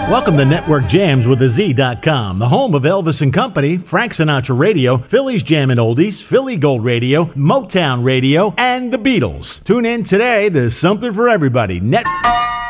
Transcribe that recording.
Welcome to Network Jams with a Z.com, the home of Elvis and Company, Frank Sinatra Radio, Philly's Jammin' Oldies, Philly Gold Radio, Motown Radio, and the Beatles. Tune in today. There's something for everybody.